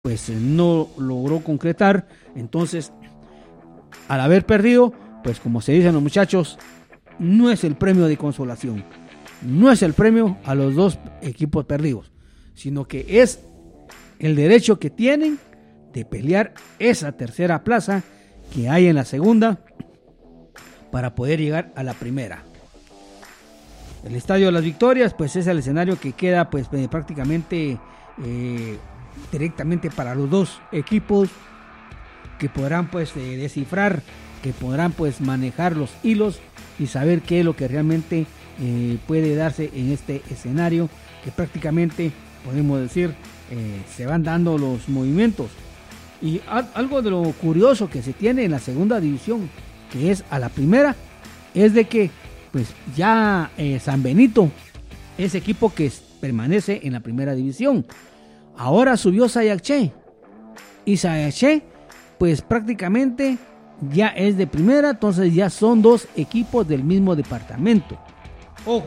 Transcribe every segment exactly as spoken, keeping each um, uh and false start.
pues no logró concretar. Entonces, al haber perdido, pues como se dicen los muchachos, no es el premio de consolación, no es el premio a los dos equipos perdidos, sino que es el derecho que tienen de pelear esa tercera plaza que hay en la segunda para poder llegar a la primera. El Estadio de las Victorias, pues es el escenario que queda pues eh, prácticamente eh, directamente para los dos equipos, que podrán pues eh, descifrar, que podrán pues manejar los hilos y saber qué es lo que realmente eh, puede darse en este escenario, que prácticamente podemos decir eh, se van dando los movimientos. Y a, algo de lo curioso que se tiene en la segunda división, que es a la primera, es de que pues ya eh, San Benito es equipo que permanece en la primera división. Ahora subió Sayaché y Sayaché pues prácticamente ya es de primera, entonces ya son dos equipos del mismo departamento. Ojo,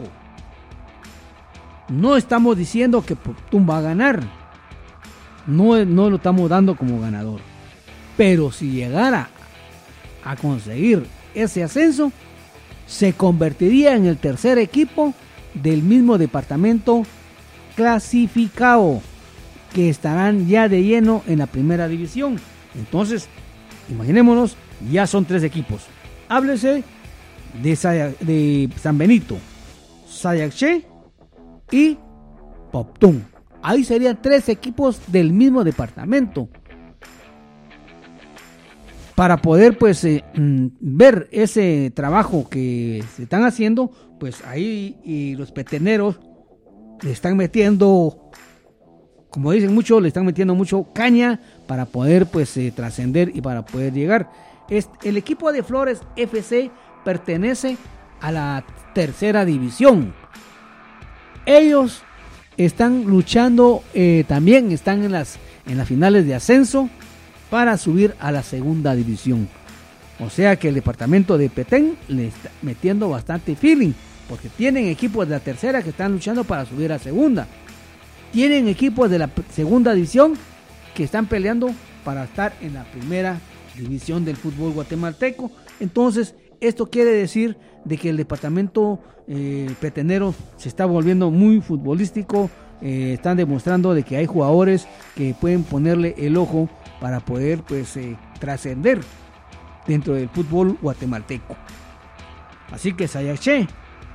no estamos diciendo que Poptún va a ganar, no, no lo estamos dando como ganador, pero si llegara a conseguir ese ascenso, se convertiría en el tercer equipo del mismo departamento clasificado, que estarán ya de lleno en la primera división. Entonces, imaginémonos, ya son tres equipos. Háblese de, Saya, de San Benito, Sayaché y Poptún. Ahí serían tres equipos del mismo departamento. Para poder pues eh, ver ese trabajo que se están haciendo, pues ahí y los peteneros le están metiendo, como dicen mucho, le están metiendo mucho caña para poder pues eh, trascender y para poder llegar. Este, el equipo de Flores F C pertenece a la tercera división. Ellos están luchando, eh, también están en las, en las finales de ascenso para subir a la segunda división. O sea que el departamento de Petén le está metiendo bastante feeling, porque tienen equipos de la tercera que están luchando para subir a segunda. Tienen equipos de la segunda división que están peleando para estar en la primera división del fútbol guatemalteco. Entonces, esto quiere decir de que el departamento eh, petenero se está volviendo muy futbolístico. Eh, están demostrando de que hay jugadores que pueden ponerle el ojo para poder pues eh, trascender dentro del fútbol guatemalteco. Así que Sayaché,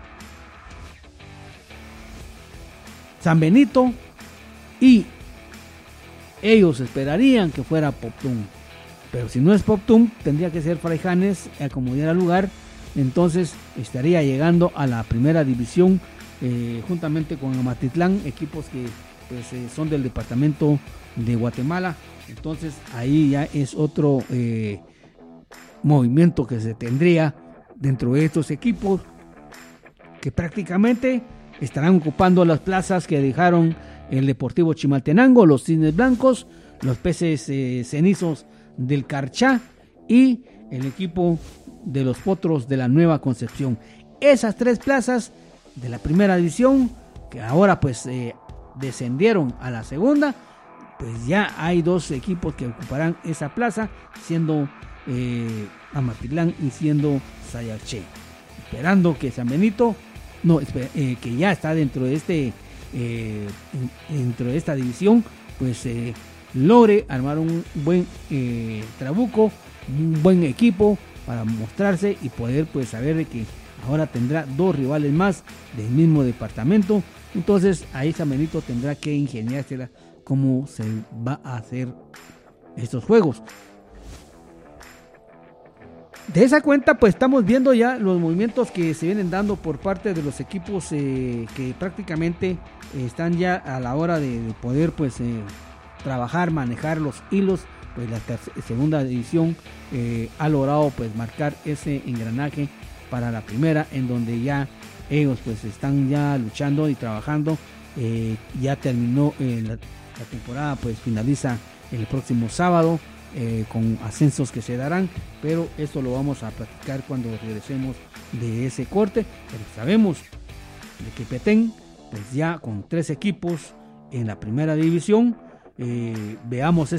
San Benito y ellos esperarían que fuera Poptún, pero si no es Poptún tendría que ser Fraijanes a como diera lugar. Entonces estaría llegando a la primera división eh, juntamente con Amatitlán, equipos que pues, eh, son del departamento de Guatemala. Entonces ahí ya es otro eh, movimiento que se tendría dentro de estos equipos, que prácticamente estarán ocupando las plazas que dejaron el Deportivo Chimaltenango, los Cisnes Blancos, los Peces eh, Cenizos del Carchá y el equipo de los Potros de la Nueva Concepción. Esas tres plazas de la primera división, que ahora pues eh, descendieron a la segunda, pues ya hay dos equipos que ocuparán esa plaza, siendo eh, Amatitlán y siendo Sayaché. Esperando que San Benito, no, eh, que ya está dentro de este, eh, dentro de esta división, pues eh, logre armar un buen eh, trabuco, un buen equipo para mostrarse y poder pues saber de que ahora tendrá dos rivales más del mismo departamento. Entonces ahí San Benito tendrá que ingeniársela cómo se va a hacer estos juegos. De esa cuenta pues estamos viendo ya los movimientos que se vienen dando por parte de los equipos eh, que prácticamente eh, están ya a la hora de, de poder pues eh, trabajar, manejar los hilos. Pues la tercera, segunda división eh, ha logrado pues marcar ese engranaje para la primera, en donde ya ellos pues están ya luchando y trabajando. Eh, ya terminó eh, la, la temporada, pues finaliza el próximo sábado eh, con ascensos que se darán, pero esto lo vamos a platicar cuando regresemos de ese corte. Pero sabemos de que Petén pues ya con tres equipos en la primera división eh, veamos